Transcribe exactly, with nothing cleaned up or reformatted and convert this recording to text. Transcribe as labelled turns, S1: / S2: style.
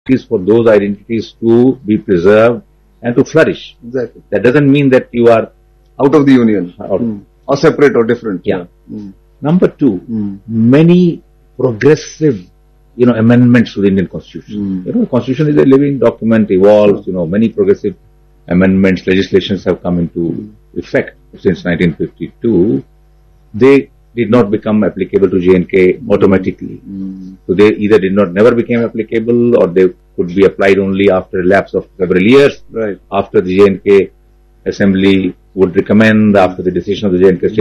S1: is for those identities to be preserved and to flourish.
S2: Exactly.
S1: That doesn't mean that you are
S2: out of the union
S1: or,
S2: mm. or separate or different.
S1: Yeah.
S2: yeah. Mm.
S1: Number two,
S2: mm.
S1: many progressive, you know, amendments to the Indian Constitution.
S2: Mm.
S1: You know, the Constitution is a living document, evolves. You know, many progressive amendments, legislations have come into mm. effect since nineteen fifty-two. They did not become applicable to J and K automatically.
S2: Mm.
S1: So they either did not never became applicable, or they could be applied only after a lapse of several years.
S2: Right.
S1: After the J and K Assembly would recommend, after the decision of the J and K State